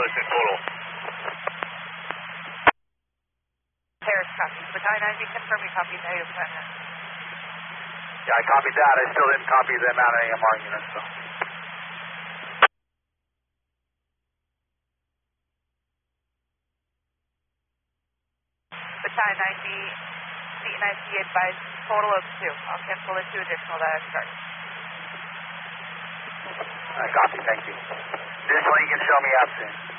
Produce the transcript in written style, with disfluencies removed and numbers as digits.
Charlie 2 total. Harris copy. Battalion 9B, confirm you copy negative Battalion 9. Yeah, I copied that. I still didn't copy the amount of AMR units, so. Battalion 9B, CNIC advised total of 2. I'll cancel the 2 additional that I've started. Copy, thank you. Additionally, you can show me out soon.